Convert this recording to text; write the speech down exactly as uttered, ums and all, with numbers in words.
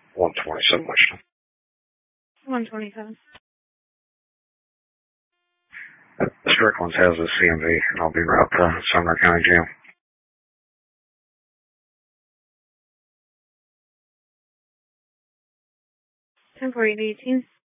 one twenty-seven Washington. one twenty-seven. Strickland's has the C M V, and I'll be right up to Sumner County Jail. ten forty eighteen.